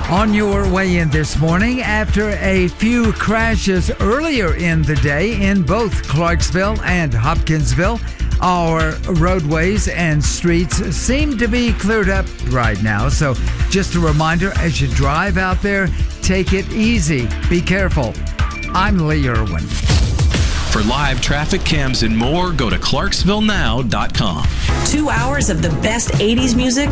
On your way in this morning, after a few crashes earlier in the day in both Clarksville and Hopkinsville, our roadways and streets seem to be cleared up right now. So just a reminder, as you drive out there, take it easy. Be careful. I'm Lee Irwin. For live traffic cams and more, go to ClarksvilleNow.com. 2 hours of the best 80s music